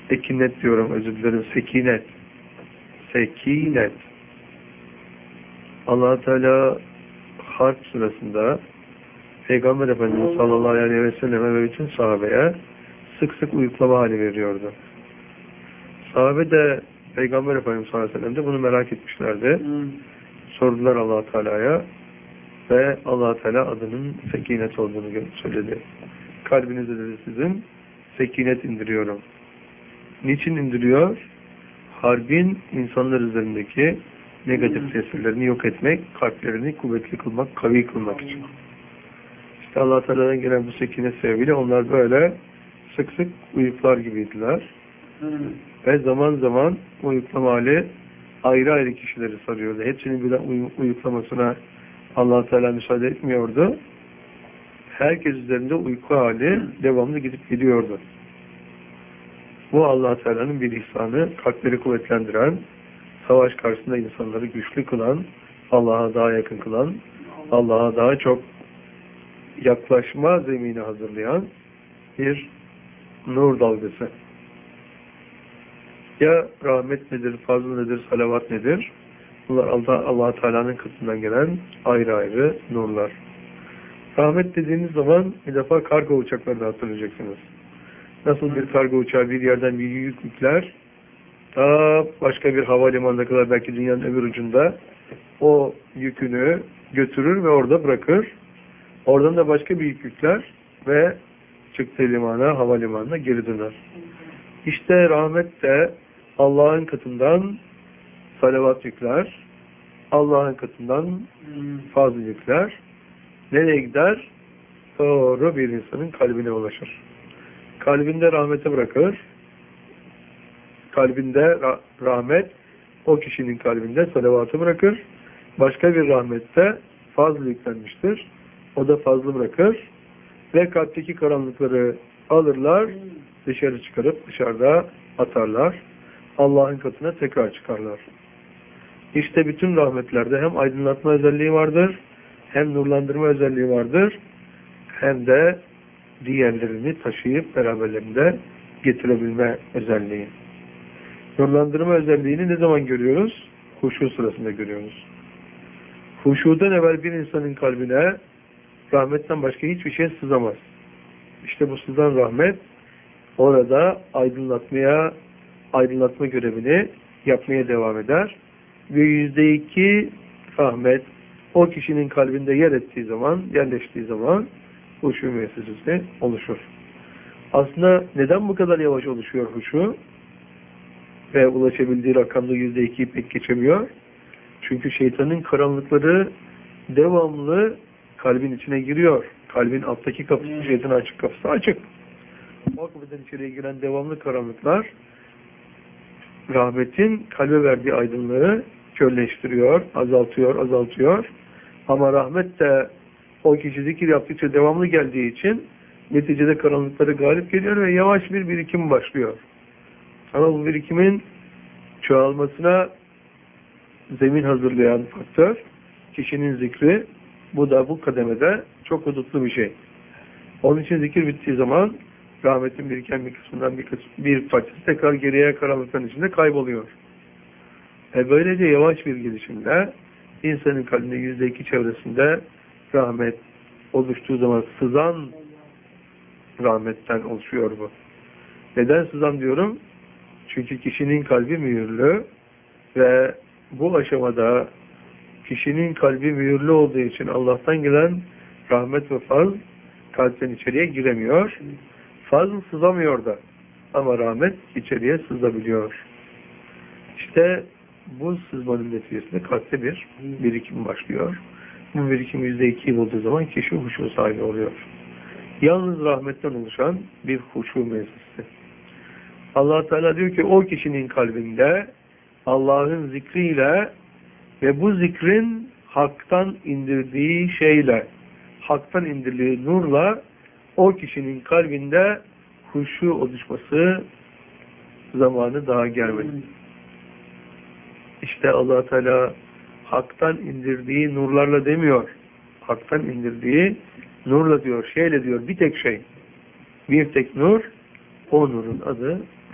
Ekinet diyorum, özür dilerim. Sekinet. Sekinet. Allah Teala Harp sırasında Peygamber Efendimiz sallallahu aleyhi ve selleme ve bütün sahabeye sık sık uyuklama hali veriyordu. Sahabe de Peygamber Efendimiz sallallahu aleyhi ve sellem de bunu merak etmişlerdi. Sordular Allah Teala'ya ve Allah Teala adının Sekinet olduğunu söyledi. Kalbinize dedi sizin Sekinet indiriyorum. Niçin indiriyor? Harbin insanlar üzerindeki negatif tesirlerini yok etmek, kalplerini kuvvetli kılmak, kavi kılmak için. İşte Allah Teala'dan gelen bu sekinet sebebiyle onlar böyle sık sık uyuklar gibiydiler. Ve zaman zaman uyuklama hali ayrı ayrı kişileri sarıyordu. Hepsinin birden uyuklamasına Allah Teala müsaade etmiyordu. Herkes üzerinde uyku hali devamlı gidip gidiyordu. Bu Allah Teala'nın bir ihsanı, kalpleri kuvvetlendiren, savaş karşısında insanları güçlü kılan, Allah'a daha yakın kılan, Allah'a daha çok yaklaşma zemini hazırlayan bir nur dalgası. Ya rahmet nedir, fazıl nedir, salavat nedir? Bunlar Allah Teala'nın katından gelen ayrı ayrı nurlar. Rahmet dediğiniz zaman bir defa kargo uçaklarını hatırlayacaksınız. Nasıl bir kargo uçağı bir yerden bir yük yükler, ta başka bir havalimanına kadar belki dünyanın öbür ucunda o yükünü götürür ve orada bırakır. Oradan da başka bir yük yükler ve çıktığı limana, havalimanına geri döner. İşte rahmet de Allah'ın katından salavat yükler, Allah'ın katından fazla yükler. Nereye gider? Doğru bir insanın kalbine ulaşır. Kalbinde rahmeti bırakır. Kalbinde rahmet o kişinin kalbinde salavatı bırakır. Başka bir rahmette fazla yüklenmiştir. O da fazla bırakır. Ve kalpteki karanlıkları alırlar, dışarı çıkarıp dışarıda atarlar. Allah'ın katına tekrar çıkarlar. İşte bütün rahmetlerde hem aydınlatma özelliği vardır, hem nurlandırma özelliği vardır, hem de diğerlerini taşıyıp beraberlerinde getirebilme özelliği. Nurlandırma özelliğini ne zaman görüyoruz? Huşu sırasında görüyoruz. Huşudan evvel bir insanın kalbine rahmetten başka hiçbir şey sızamaz. İşte bu sızan rahmet orada aydınlatma görevini yapmaya devam eder. Ve %2 rahmet o kişinin kalbinde yerleştiği zaman huşu müessesesi oluşur. Aslında neden bu kadar yavaş oluşuyor huşu? Ve ulaşabildiği rakamda %2'yi pek geçemiyor. Çünkü şeytanın karanlıkları devamlı kalbin içine giriyor. Kalbin alttaki kapısı, şeytanın açık kapısı açık. O kapıdan içeriye giren devamlı karanlıklar rahmetin kalbe verdiği aydınlığı körleştiriyor, azaltıyor. Ama rahmet de o kişi zikir yaptıkça devamlı geldiği için neticede karanlıkları galip geliyor ve yavaş bir birikim başlıyor. Ama bu birikimin çoğalmasına zemin hazırlayan faktör kişinin zikri. Bu da bu kademede çok hudutlu bir şey. Onun için zikir bittiği zaman rahmetin biriken bir kısmından bir parçası tekrar geriye karanlıkların içinde kayboluyor. Böylece yavaş bir gelişimle insanın kalbinde %2 çevresinde rahmet oluştuğu zaman sızan rahmetten oluşuyor bu. Neden sızan diyorum? Çünkü kişinin kalbi mühürlü ve bu aşamada kişinin kalbi mühürlü olduğu için Allah'tan gelen rahmet ve fazl kalpten içeriye giremiyor. Fazl sızamıyor da ama rahmet içeriye sızabiliyor. İşte bu sızmanın neticesinde kalpte bir birikim başlıyor. Bu birikim %2'yi bulduğu zaman kişi huşu sahibi oluyor. Yalnız rahmetten oluşan bir huşu meclisi. Allah Teala diyor ki o kişinin kalbinde Allah'ın zikriyle ve bu zikrin haktan indirdiği şeyle, haktan indirdiği nurla o kişinin kalbinde huşu oluşması zamanı daha gelmedi. İşte Allah Teala haktan indirdiği nurlarla demiyor. Haktan indirdiği nurla diyor, şeyle diyor, bir tek şey. Bir tek nur, o nurun adı